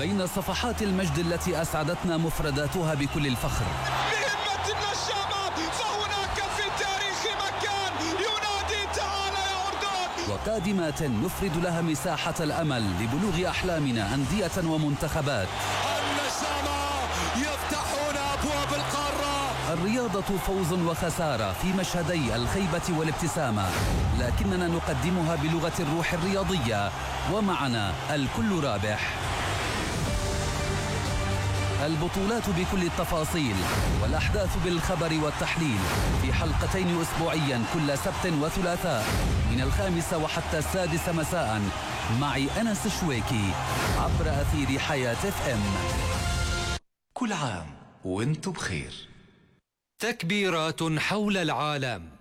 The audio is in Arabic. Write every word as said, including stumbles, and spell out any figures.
بين صفحات المجد التي أسعدتنا مفرداتها بكل الفخر، بهمة النشامة فهناك في التاريخ مكان ينادي تعال يا أردن، وقادمات نفرد لها مساحة الأمل لبلوغ أحلامنا أندية ومنتخبات. النشامة يفتحون أبواب القارة. الرياضة فوز وخسارة في مشهدي الخيبة والابتسامة، لكننا نقدمها بلغة الروح الرياضية، ومعنا الكل رابح. البطولات بكل التفاصيل والأحداث بالخبر والتحليل في حلقتين أسبوعيا كل سبت وثلاثاء من الخامسة وحتى السادسة مساء، معي أنس الشويكي عبر أثير حياة اف ام. كل عام وانتم بخير. تكبيرات حول العالم